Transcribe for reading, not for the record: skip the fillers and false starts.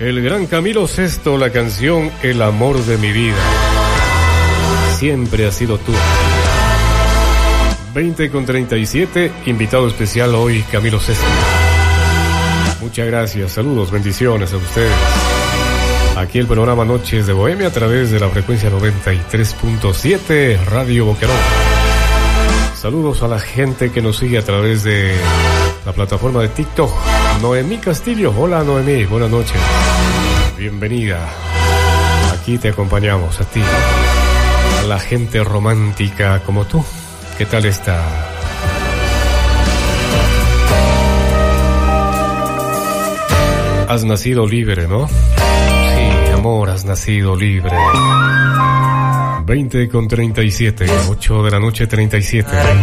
El gran Camilo Sesto, la canción El amor de mi vida. Siempre has sido tú. 20:37, invitado especial hoy, Camilo Sesto. Muchas gracias, saludos, bendiciones a ustedes. Aquí el programa Noches de Bohemia a través de la frecuencia 93.7 Radio Boquerón. Saludos a la gente que nos sigue a través de la plataforma de TikTok. Noemí Castillo, hola Noemí, buenas noches. Bienvenida. Aquí te acompañamos a ti, a la gente romántica como tú. ¿Qué tal está? Has nacido libre, ¿no? Sí, amor, has nacido libre. 20:37, 8 de la noche 37.